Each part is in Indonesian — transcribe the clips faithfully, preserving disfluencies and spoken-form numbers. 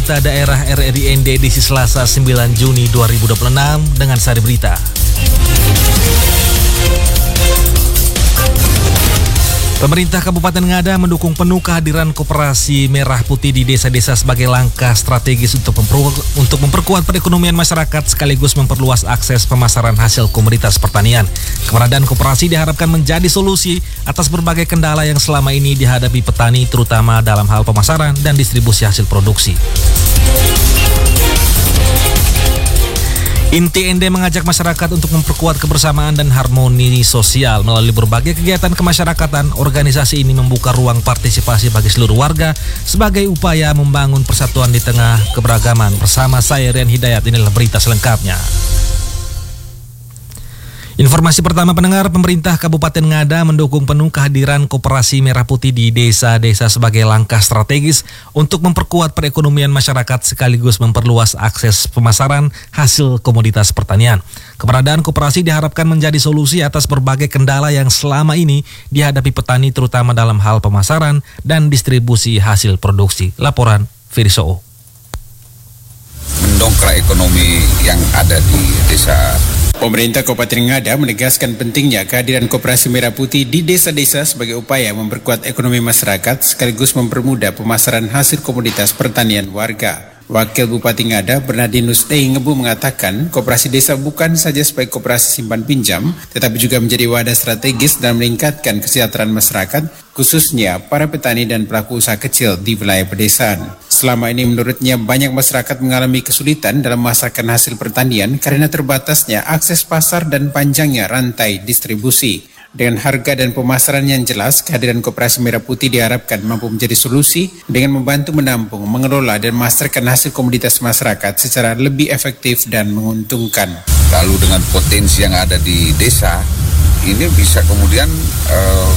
Berita Daerah R R I N D edisi Selasa sembilan Juni dua ribu dua puluh enam dengan sari berita. Pemerintah Kabupaten Ngada mendukung penuh kehadiran Koperasi Merah Putih di desa-desa sebagai langkah strategis untuk, memper- untuk memperkuat perekonomian masyarakat sekaligus memperluas akses pemasaran hasil komoditas pertanian. Keberadaan koperasi diharapkan menjadi solusi atas berbagai kendala yang selama ini dihadapi petani, terutama dalam hal pemasaran dan distribusi hasil produksi. Inti N D mengajak masyarakat untuk memperkuat kebersamaan dan harmoni sosial melalui berbagai kegiatan kemasyarakatan. Organisasi ini membuka ruang partisipasi bagi seluruh warga sebagai upaya membangun persatuan di tengah keberagaman. Bersama saya Rian Hidayat, inilah berita selengkapnya. Informasi pertama pendengar, pemerintah Kabupaten Ngada mendukung penuh kehadiran Koperasi Merah Putih di desa-desa sebagai langkah strategis untuk memperkuat perekonomian masyarakat sekaligus memperluas akses pemasaran hasil komoditas pertanian. Keberadaan koperasi diharapkan menjadi solusi atas berbagai kendala yang selama ini dihadapi petani, terutama dalam hal pemasaran dan distribusi hasil produksi. Laporan Firisoo. Mendongkrak ekonomi yang ada di desa. Pemerintah Kabupaten Ngada menegaskan pentingnya kehadiran Koperasi Merah Putih di desa-desa sebagai upaya memperkuat ekonomi masyarakat sekaligus mempermudah pemasaran hasil komoditas pertanian warga. Wakil Bupati Ngada, Bernardinus Dei Ngebu mengatakan, koperasi desa bukan saja sebagai koperasi simpan pinjam, tetapi juga menjadi wadah strategis dalam meningkatkan kesejahteraan masyarakat, khususnya para petani dan pelaku usaha kecil di wilayah pedesaan. Selama ini menurutnya banyak masyarakat mengalami kesulitan dalam memasarkan hasil pertanian karena terbatasnya akses pasar dan panjangnya rantai distribusi. Dengan harga dan pemasaran yang jelas, kehadiran Koperasi Merah Putih diharapkan mampu menjadi solusi dengan membantu menampung, mengelola dan memasarkan hasil komoditas masyarakat secara lebih efektif dan menguntungkan. Lalu dengan potensi yang ada di desa, ini bisa kemudian uh,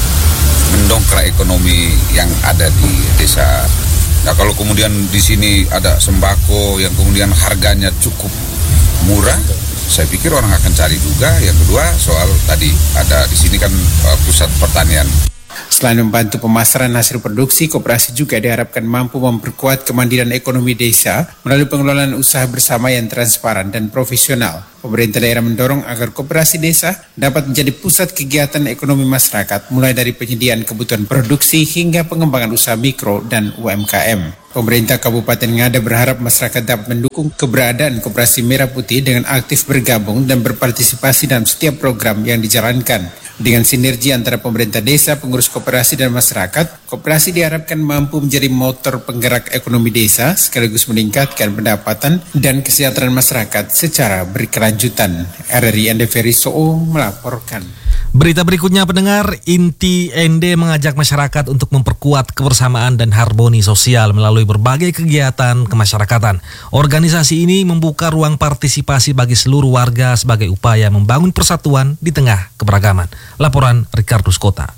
mendongkrak ekonomi yang ada di desa. Nah, kalau kemudian di sini ada sembako yang kemudian harganya cukup murah, saya pikir orang akan cari juga. Yang kedua, soal tadi ada di sini kan uh, pusat pertanian. Selain membantu pemasaran hasil produksi, koperasi juga diharapkan mampu memperkuat kemandirian ekonomi desa melalui pengelolaan usaha bersama yang transparan dan profesional. Pemerintah daerah mendorong agar koperasi desa dapat menjadi pusat kegiatan ekonomi masyarakat, mulai dari penyediaan kebutuhan produksi hingga pengembangan usaha mikro dan U M K M. Pemerintah Kabupaten Ngada berharap masyarakat dapat mendukung keberadaan Koperasi Merah Putih dengan aktif bergabung dan berpartisipasi dalam setiap program yang dijalankan. Dengan sinergi antara pemerintah desa, pengurus koperasi dan masyarakat, koperasi diharapkan mampu menjadi motor penggerak ekonomi desa sekaligus meningkatkan pendapatan dan kesejahteraan masyarakat secara berkelanjutan. R R I N D Firisoo melaporkan. Berita berikutnya pendengar, Inti N D mengajak masyarakat untuk memperkuat kebersamaan dan harmoni sosial melalui berbagai kegiatan kemasyarakatan. Organisasi ini membuka ruang partisipasi bagi seluruh warga sebagai upaya membangun persatuan di tengah keberagaman. Laporan Ricardus Kota.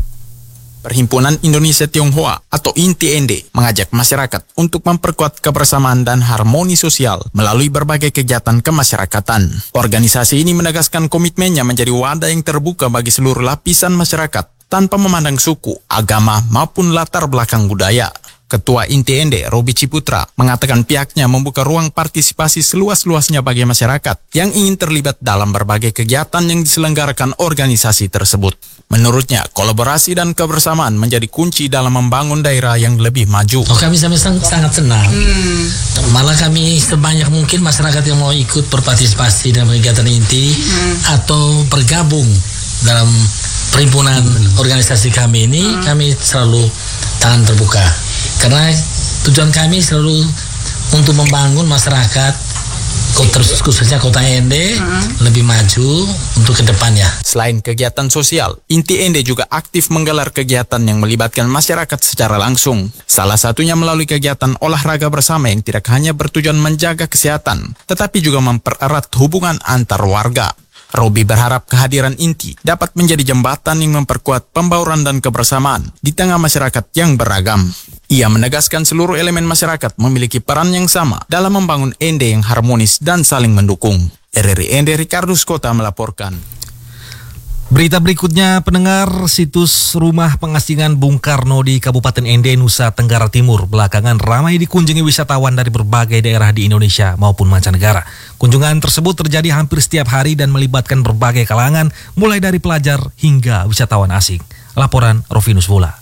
Perhimpunan Indonesia Tionghoa atau Inti N D mengajak masyarakat untuk memperkuat kebersamaan dan harmoni sosial melalui berbagai kegiatan kemasyarakatan. Organisasi ini menegaskan komitmennya menjadi wadah yang terbuka bagi seluruh lapisan masyarakat tanpa memandang suku, agama maupun latar belakang budaya. Ketua Inti N D, Robi Ciputra, mengatakan pihaknya membuka ruang partisipasi seluas-luasnya bagi masyarakat yang ingin terlibat dalam berbagai kegiatan yang diselenggarakan organisasi tersebut. Menurutnya, kolaborasi dan kebersamaan menjadi kunci dalam membangun daerah yang lebih maju. Oh, kami sangat senang. Hmm. Malah kami sebanyak mungkin masyarakat yang mau ikut berpartisipasi dalam kegiatan inti hmm. atau bergabung dalam perhimpunan hmm. organisasi kami ini, hmm. kami selalu tangan terbuka. Karena tujuan kami selalu untuk membangun masyarakat, khususnya kota N D, hmm. lebih maju untuk ke depannya. Selain kegiatan sosial, Inti N D juga aktif menggelar kegiatan yang melibatkan masyarakat secara langsung. Salah satunya melalui kegiatan olahraga bersama yang tidak hanya bertujuan menjaga kesehatan, tetapi juga mempererat hubungan antar warga. Robi berharap kehadiran Inti dapat menjadi jembatan yang memperkuat pembauran dan kebersamaan di tengah masyarakat yang beragam. Ia menegaskan seluruh elemen masyarakat memiliki peran yang sama dalam membangun N D yang harmonis dan saling mendukung. R R I N D Ricardus Kota melaporkan. Berita berikutnya, pendengar, situs rumah pengasingan Bung Karno di Kabupaten Ende, Nusa Tenggara Timur belakangan ramai dikunjungi wisatawan dari berbagai daerah di Indonesia maupun mancanegara. Kunjungan tersebut terjadi hampir setiap hari dan melibatkan berbagai kalangan, mulai dari pelajar hingga wisatawan asing. Laporan Rovinus Wola.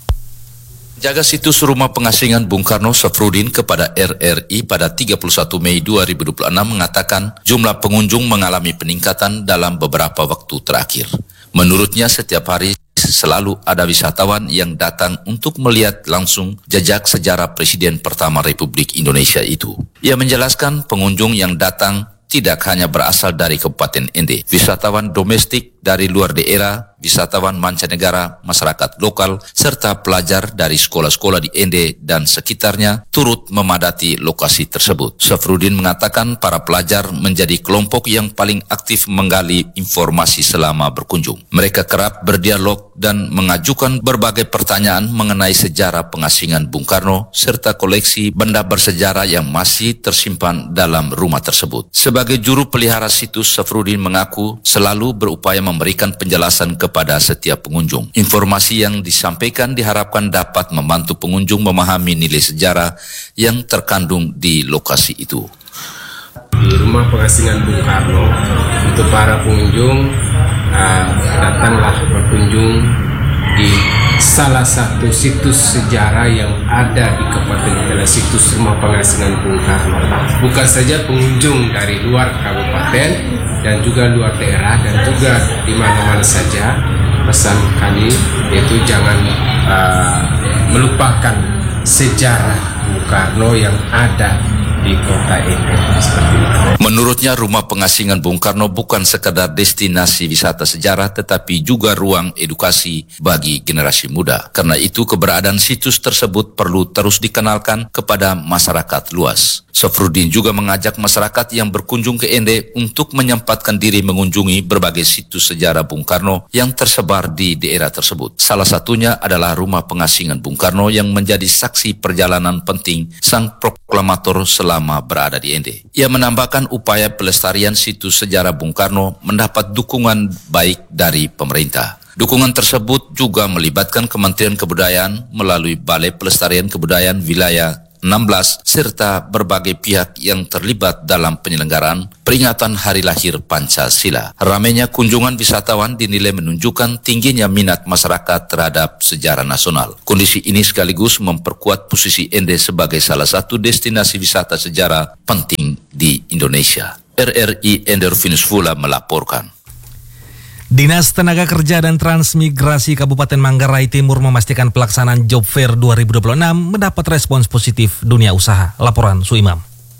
Jaga situs rumah pengasingan Bung Karno, Safrudin, kepada R R I pada tiga puluh satu Mei dua ribu dua puluh enam mengatakan jumlah pengunjung mengalami peningkatan dalam beberapa waktu terakhir. Menurutnya setiap hari selalu ada wisatawan yang datang untuk melihat langsung jejak sejarah Presiden pertama Republik Indonesia itu. Ia menjelaskan pengunjung yang datang tidak hanya berasal dari Kabupaten Ende. Wisatawan domestik dari luar daerah, wisatawan mancanegara, masyarakat lokal, serta pelajar dari sekolah-sekolah di Ende dan sekitarnya turut memadati lokasi tersebut. Safrudin mengatakan para pelajar menjadi kelompok yang paling aktif menggali informasi selama berkunjung. Mereka kerap berdialog dan mengajukan berbagai pertanyaan mengenai sejarah pengasingan Bung Karno serta koleksi benda bersejarah yang masih tersimpan dalam rumah tersebut. Sebagai juru pelihara situs, Safrudin mengaku selalu berupaya memberikan penjelasan kepada setiap pengunjung. Informasi yang disampaikan diharapkan dapat membantu pengunjung memahami nilai sejarah yang terkandung di lokasi itu. Di rumah pengasingan Bung Karno, untuk para pengunjung uh, datanglah berkunjung di salah satu situs sejarah yang ada di Kabupaten adalah situs rumah pengasingan Bung Karno. Bukan saja pengunjung dari luar kabupaten dan juga luar daerah dan juga di mana-mana saja, pesan kami yaitu jangan uh, melupakan sejarah Bung Karno yang ada di kota Ende. Seperti itu. Menurutnya rumah pengasingan Bung Karno bukan sekadar destinasi wisata sejarah tetapi juga ruang edukasi bagi generasi muda. Karena itu keberadaan situs tersebut perlu terus dikenalkan kepada masyarakat luas. Safrudin juga mengajak masyarakat yang berkunjung ke Ende untuk menyempatkan diri mengunjungi berbagai situs sejarah Bung Karno yang tersebar di daerah tersebut. Salah satunya adalah rumah pengasingan Bung Karno yang menjadi saksi perjalanan penting sang proklamator selama berada di Ende. Ia menambahkan upaya pelestarian situs sejarah Bung Karno mendapat dukungan baik dari pemerintah. Dukungan tersebut juga melibatkan Kementerian Kebudayaan melalui Balai Pelestarian Kebudayaan Wilayah enam belas serta berbagai pihak yang terlibat dalam penyelenggaraan peringatan Hari Lahir Pancasila. Ramainya kunjungan wisatawan dinilai menunjukkan tingginya minat masyarakat terhadap sejarah nasional. Kondisi ini sekaligus memperkuat posisi Ende sebagai salah satu destinasi wisata sejarah penting di Indonesia. R R I Ende Rovinus Wola melaporkan. Dinas Tenaga Kerja dan Transmigrasi Kabupaten Manggarai Timur memastikan pelaksanaan Job Fair dua ribu dua puluh enam mendapat respons positif dunia usaha. Laporan Suimam.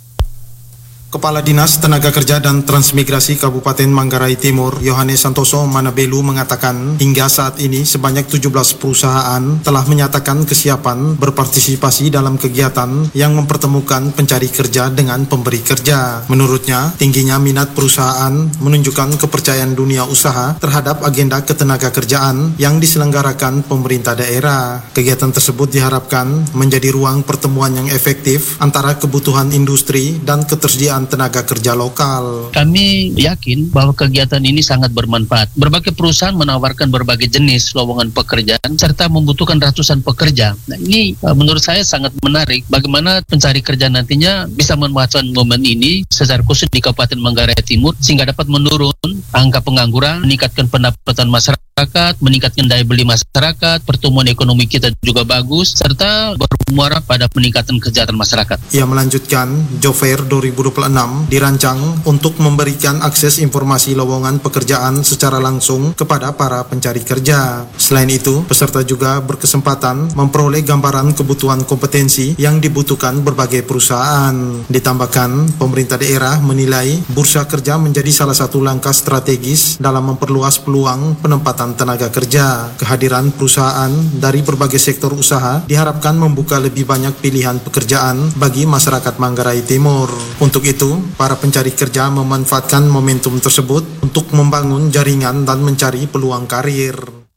Kepala Dinas Tenaga Kerja dan Transmigrasi Kabupaten Manggarai Timur, Yohanes Santoso Manabelu mengatakan hingga saat ini sebanyak tujuh belas perusahaan telah menyatakan kesiapan berpartisipasi dalam kegiatan yang mempertemukan pencari kerja dengan pemberi kerja. Menurutnya, tingginya minat perusahaan menunjukkan kepercayaan dunia usaha terhadap agenda ketenaga kerjaan yang diselenggarakan pemerintah daerah. Kegiatan tersebut diharapkan menjadi ruang pertemuan yang efektif antara kebutuhan industri dan ketersediaan tenaga kerja lokal. Kami yakin bahwa kegiatan ini sangat bermanfaat. Berbagai perusahaan menawarkan berbagai jenis lowongan pekerjaan serta membutuhkan ratusan pekerja. Nah, ini menurut saya sangat menarik bagaimana pencari kerja nantinya bisa memanfaatkan momen ini secara khusus di Kabupaten Manggarai Timur sehingga dapat menurun angka pengangguran, meningkatkan pendapatan masyarakat, meningkatkan daya beli masyarakat, pertumbuhan ekonomi kita juga bagus serta bermuara pada peningkatan kesejahteraan masyarakat. Ia melanjutkan, Job Fair dua ribu dua puluh enam dirancang untuk memberikan akses informasi lowongan pekerjaan secara langsung kepada para pencari kerja. Selain itu, peserta juga berkesempatan memperoleh gambaran kebutuhan kompetensi yang dibutuhkan berbagai perusahaan. Ditambahkan, pemerintah daerah menilai bursa kerja menjadi salah satu langkah strategis dalam memperluas peluang penempatan tenaga kerja. Kehadiran perusahaan dari berbagai sektor usaha diharapkan membuka lebih banyak pilihan pekerjaan bagi masyarakat Manggarai Timur. Untuk itu, para pencari kerja memanfaatkan momentum tersebut untuk membangun jaringan dan mencari peluang karir.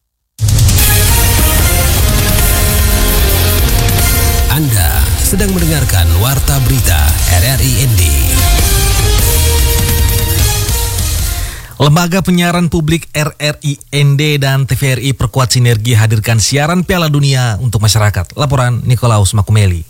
Anda sedang mendengarkan Warta Berita R R I N D. Lembaga Penyiaran Publik R R I N D dan T V R I perkuat sinergi hadirkan siaran Piala Dunia untuk masyarakat. Laporan Nikolaus Makumeli.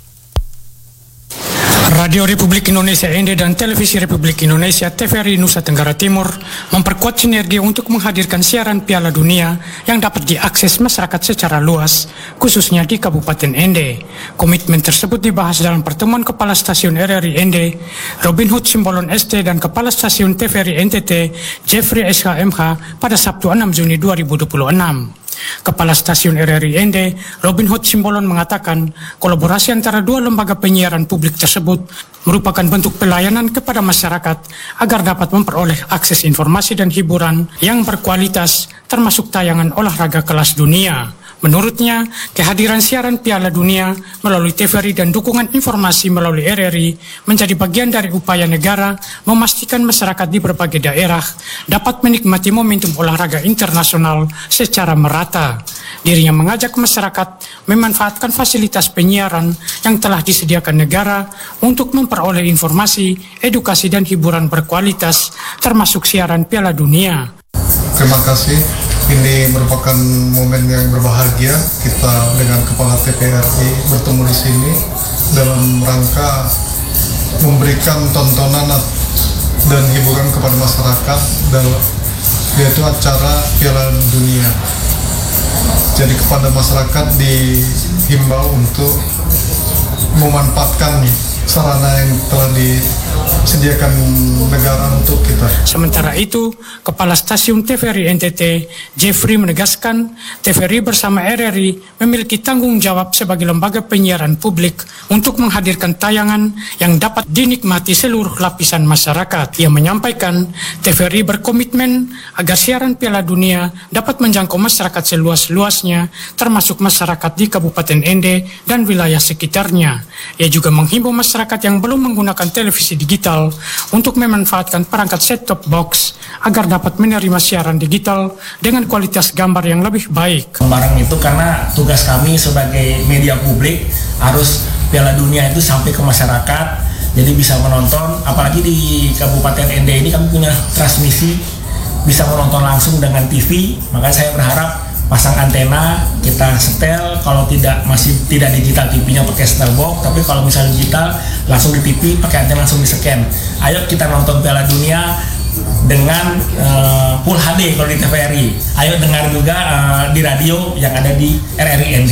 Radio Republik Indonesia N D dan Televisi Republik Indonesia T V R I Nusa Tenggara Timur memperkuat sinergi untuk menghadirkan siaran Piala Dunia yang dapat diakses masyarakat secara luas, khususnya di Kabupaten N D. Komitmen tersebut dibahas dalam pertemuan Kepala Stasiun R R I N D, Robin Hood Simbolon S T dan Kepala Stasiun T V R I N T T, Jeffrey S H M H pada Sabtu enam Juni dua ribu dua puluh enam. Kepala Stasiun R R I N D, Robin Hood Simbolon mengatakan, kolaborasi antara dua lembaga penyiaran publik tersebut merupakan bentuk pelayanan kepada masyarakat agar dapat memperoleh akses informasi dan hiburan yang berkualitas, termasuk tayangan olahraga kelas dunia. Menurutnya, kehadiran siaran Piala Dunia melalui T V R I dan dukungan informasi melalui R R I menjadi bagian dari upaya negara memastikan masyarakat di berbagai daerah dapat menikmati momentum olahraga internasional secara merata. Dirinya mengajak masyarakat memanfaatkan fasilitas penyiaran yang telah disediakan negara untuk memperoleh informasi, edukasi dan hiburan berkualitas, termasuk siaran Piala Dunia. Terima kasih. Ini merupakan momen yang berbahagia kita dengan Kepala T V R I bertemu di sini dalam rangka memberikan tontonan dan hiburan kepada masyarakat dalam yaitu acara Piala Dunia. Jadi kepada masyarakat dihimbau untuk memanfaatkan sarana yang telah disediakan negara untuk kita. Sementara itu, Kepala Stasiun T V R I N T T, Jeffrey menegaskan, T V R I bersama R R I memiliki tanggung jawab sebagai lembaga penyiaran publik untuk menghadirkan tayangan yang dapat dinikmati seluruh lapisan masyarakat. Ia menyampaikan, T V R I berkomitmen agar siaran Piala Dunia dapat menjangkau masyarakat seluas-luasnya, termasuk masyarakat di Kabupaten N D dan wilayah sekitarnya. Ia juga menghimbau masyarakat yang belum menggunakan televisi digital untuk memanfaatkan perangkat set-top box agar dapat menerima siaran digital dengan kualitas gambar yang lebih baik. Barang itu karena tugas kami sebagai media publik harus Piala Dunia itu sampai ke masyarakat, jadi bisa menonton, apalagi di Kabupaten N D ini kami punya transmisi, bisa menonton langsung dengan T V, makanya saya berharap pasang antena, kita setel, kalau tidak masih tidak digital T V-nya pakai setel box, tapi kalau misalnya digital langsung di T V pakai antena langsung di-scan. Ayo kita nonton Piala Dunia dengan uh, full H D kalau di T V R I. Ayo dengar juga uh, di radio yang ada di R R I N D.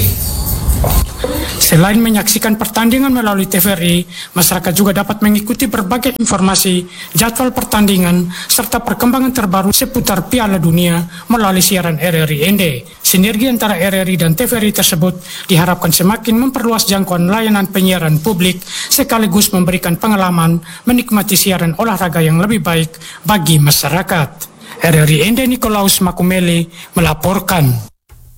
Selain menyaksikan pertandingan melalui T V R I, masyarakat juga dapat mengikuti berbagai informasi, jadwal pertandingan, serta perkembangan terbaru seputar Piala Dunia melalui siaran R R I N D. Sinergi antara R R I dan T V R I tersebut diharapkan semakin memperluas jangkauan layanan penyiaran publik, sekaligus memberikan pengalaman menikmati siaran olahraga yang lebih baik bagi masyarakat. R R I N D Nikolaus Makumeli melaporkan.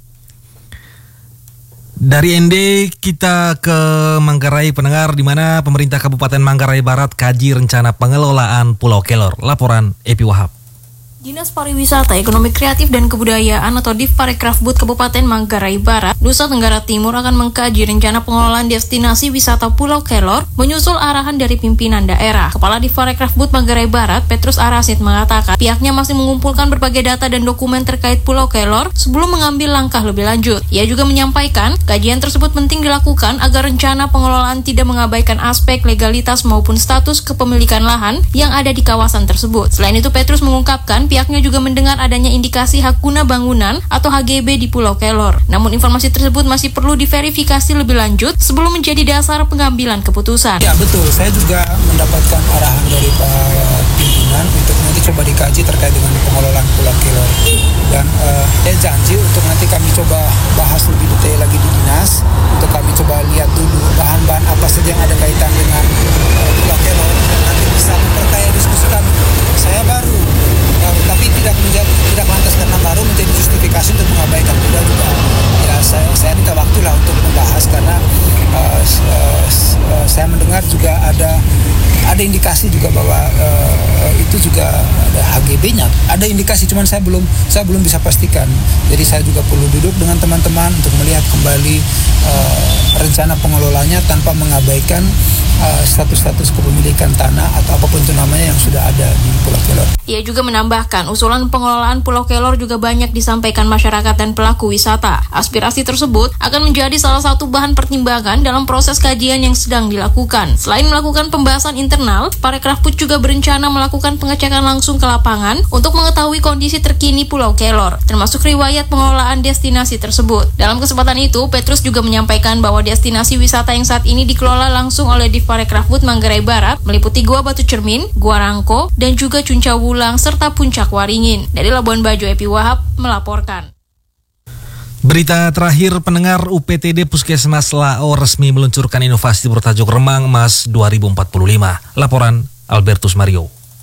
Dari N D kita ke Manggarai pendengar, di mana pemerintah Kabupaten Manggarai Barat kaji rencana pengelolaan Pulau Kelor. Laporan Epi Wahab. Dinas Pariwisata, Ekonomi Kreatif dan Kebudayaan atau Divparekrafbud Kabupaten Manggarai Barat, Nusa Tenggara Timur akan mengkaji rencana pengelolaan destinasi wisata Pulau Kelor menyusul arahan dari pimpinan daerah. Kepala Divparekrafbud Manggarai Barat, Petrus Arasid mengatakan pihaknya masih mengumpulkan berbagai data dan dokumen terkait Pulau Kelor sebelum mengambil langkah lebih lanjut. Ia juga menyampaikan kajian tersebut penting dilakukan agar rencana pengelolaan tidak mengabaikan aspek legalitas maupun status kepemilikan lahan yang ada di kawasan tersebut. Selain itu, Petrus mengungkapkan pihaknya juga mendengar adanya indikasi hak guna bangunan atau H G B di Pulau Kelor. Namun informasi tersebut masih perlu diverifikasi lebih lanjut sebelum menjadi dasar pengambilan keputusan. Ya betul, saya juga mendapatkan arahan dari Pak Pimpinan untuk nanti coba dikaji terkait dengan pengelolaan Pulau Kelor. Dan uh, saya janji untuk nanti kami coba bahas lebih detail lagi di dinas, untuk kami coba lihat dulu bahan-bahan apa saja yang ada kaitan dengan uh, Pulau Kelor dan nanti bisa memperkaya diskusi kami. Saya baru baru tapi tidak menjadi tidak lantas karena baru menjadi justifikasi untuk mengabaikan tidak juga. Ya saya saya minta waktu lah untuk membahas karena uh, uh, uh, saya mendengar juga ada ada indikasi juga bahwa uh, itu juga ada H G B-nya. Ada indikasi, cuman saya belum saya belum bisa pastikan. Jadi saya juga perlu duduk dengan teman-teman untuk melihat kembali uh, rencana pengelolanya tanpa mengabaikan uh, status-status kepemilikan tanah atau apapun itu namanya yang sudah ada di Pulau Kelor. Ia juga menambahkan usulan pengelolaan Pulau Kelor juga banyak disampaikan masyarakat dan pelaku wisata. Aspirasi tersebut akan menjadi salah satu bahan pertimbangan dalam proses kajian yang sedang dilakukan. Selain melakukan pembahasan internal, Parekrafbud juga berencana melakukan pengecekan langsung ke lapangan untuk mengetahui kondisi terkini Pulau Kelor, termasuk riwayat pengelolaan destinasi tersebut. Dalam kesempatan itu, Petrus juga menyampaikan bahwa destinasi wisata yang saat ini dikelola langsung oleh Div Parekrafbud Manggarai Barat meliputi Gua Batu Cermin, Gua Rangko, dan juga Cunca Wulang serta Puncak Waringin. Dari Labuan Bajo, Epi Wahab melaporkan. Berita terakhir, pendengar, U P T D Puskesmas Lao resmi meluncurkan inovasi bertajuk Remang Emas dua ribu empat puluh lima. Laporan Albertus Mario.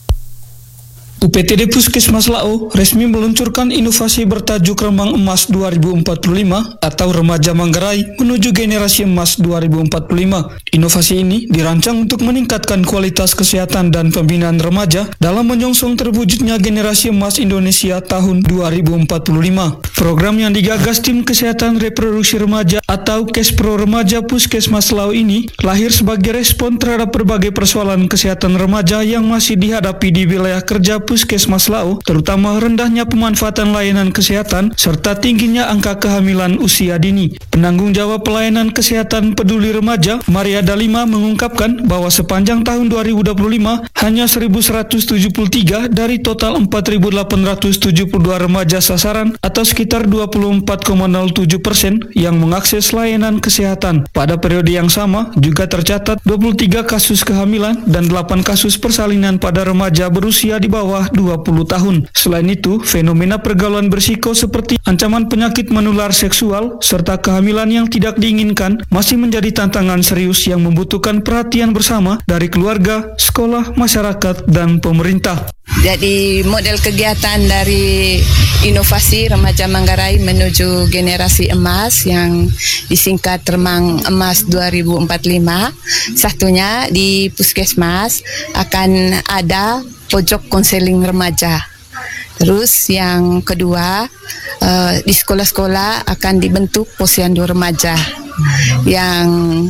U P T D Puskesmas Lao resmi meluncurkan inovasi bertajuk Remang Emas dua ribu empat puluh lima atau Remaja Manggarai menuju Generasi Emas dua ribu empat puluh lima. Inovasi ini dirancang untuk meningkatkan kualitas kesehatan dan pembinaan remaja dalam menyongsong terwujudnya Generasi Emas Indonesia tahun dua ribu empat puluh lima. Program yang digagas Tim Kesehatan Reproduksi Remaja atau Kespro Remaja Puskesmas Lao ini lahir sebagai respon terhadap berbagai persoalan kesehatan remaja yang masih dihadapi di wilayah kerja Puskesmas Lao, terutama rendahnya pemanfaatan layanan kesehatan serta tingginya angka kehamilan usia dini. Penanggung jawab pelayanan kesehatan peduli remaja, Maria Dalima, mengungkapkan bahwa sepanjang tahun dua ribu dua puluh lima hanya seribu seratus tujuh puluh tiga dari total empat ribu delapan ratus tujuh puluh dua remaja sasaran atau sekitar dua puluh empat koma nol tujuh persen yang mengakses layanan kesehatan. Pada periode yang sama juga tercatat dua puluh tiga kasus kehamilan dan delapan kasus persalinan pada remaja berusia di bawah dua puluh tahun. Selain itu, fenomena pergaulan berisiko seperti ancaman penyakit menular seksual serta kehamilan yang tidak diinginkan masih menjadi tantangan serius yang membutuhkan perhatian bersama dari keluarga, sekolah, masyarakat, dan pemerintah. Jadi model kegiatan dari inovasi Remaja Manggarai menuju Generasi Emas yang disingkat Remang Emas dua ribu empat puluh lima, satunya di Puskesmas akan ada pojok konseling remaja. Terus yang kedua, uh, di sekolah-sekolah akan dibentuk posyandu remaja. Yang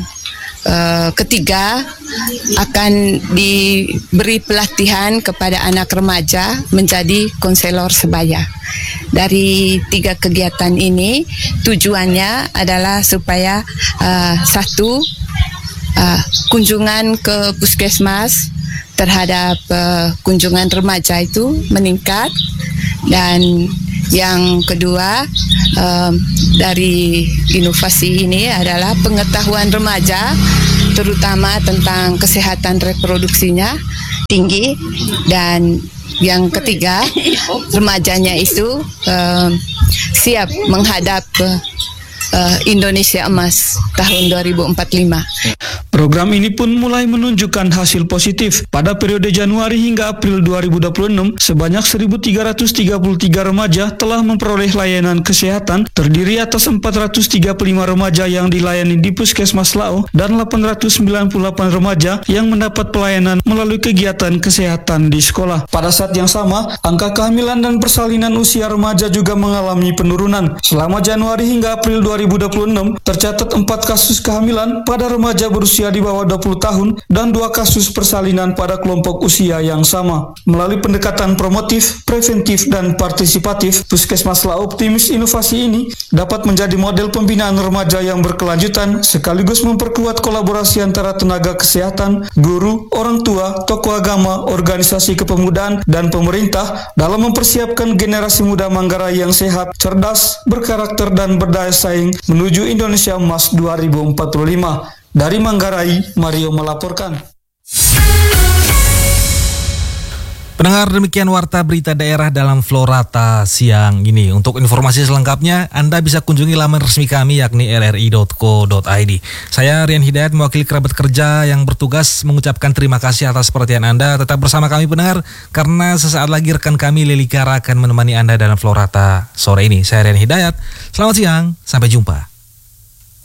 uh, ketiga, akan diberi pelatihan kepada anak remaja menjadi konselor sebaya. Dari tiga kegiatan ini, tujuannya adalah supaya uh, satu, uh, kunjungan ke puskesmas terhadap uh, kunjungan remaja itu meningkat, dan yang kedua um, dari inovasi ini adalah pengetahuan remaja terutama tentang kesehatan reproduksinya tinggi, dan yang ketiga remajanya itu um, siap menghadap uh, uh, Indonesia Emas tahun dua ribu empat puluh lima. Program ini pun mulai menunjukkan hasil positif. Pada periode Januari hingga April dua ribu dua puluh enam, sebanyak seribu tiga ratus tiga puluh tiga remaja telah memperoleh layanan kesehatan, terdiri atas empat ratus tiga puluh lima remaja yang dilayani di Puskesmas Lao dan delapan ratus sembilan puluh delapan remaja yang mendapat pelayanan melalui kegiatan kesehatan di sekolah. Pada saat yang sama, angka kehamilan dan persalinan usia remaja juga mengalami penurunan. Selama Januari hingga April dua ribu dua puluh enam, tercatat empat kasus kehamilan pada remaja berusia di bawah dua puluh tahun dan dua kasus persalinan pada kelompok usia yang sama. Melalui pendekatan promotif, preventif, dan partisipatif, Puskesmas Lao optimis inovasi ini dapat menjadi model pembinaan remaja yang berkelanjutan sekaligus memperkuat kolaborasi antara tenaga kesehatan, guru, orang tua, tokoh agama, organisasi kepemudaan, dan pemerintah dalam mempersiapkan generasi muda Manggarai yang sehat, cerdas, berkarakter, dan berdaya saing menuju Indonesia Emas dua ribu empat puluh lima. Dari Manggarai, Mario melaporkan. Pendengar, demikian warta berita daerah dalam Florata siang ini. Untuk informasi selengkapnya, Anda bisa kunjungi laman resmi kami yakni r r i dot co dot i d. Saya Rian Hidayat mewakili kerabat kerja yang bertugas mengucapkan terima kasih atas perhatian Anda. Tetap bersama kami pendengar, karena sesaat lagi rekan kami Lili Kara akan menemani Anda dalam Florata sore ini. Saya Rian Hidayat, selamat siang, sampai jumpa.